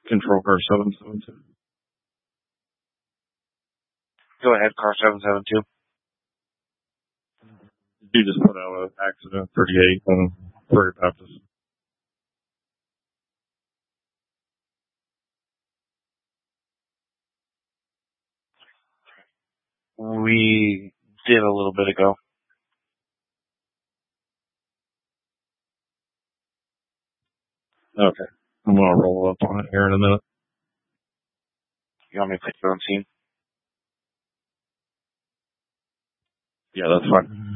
Control car 772. Go ahead, car 772. You just put out an accident 38 on Prairie Baptist. We did a little bit ago. Okay. I'm going to roll up on it here in a minute. You want me to put you on scene? Yeah, that's fine.